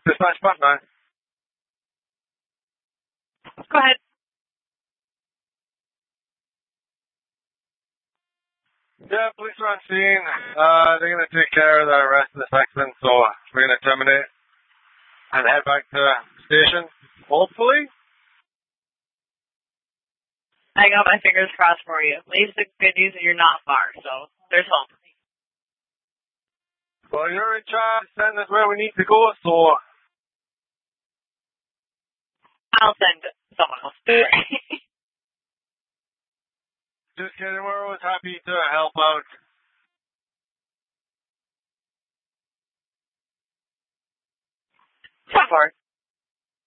Dispatch Batman. Go ahead. Yeah, police are on scene. They're going to take care of the rest of this accident, so we're going to terminate and head back to the station, hopefully. I got my fingers crossed for you. At least the good news that you're not far, so there's hope. Well, you're in charge, send us where we need to go, so... I'll send someone else. Just kidding, we're always happy to help out. So far.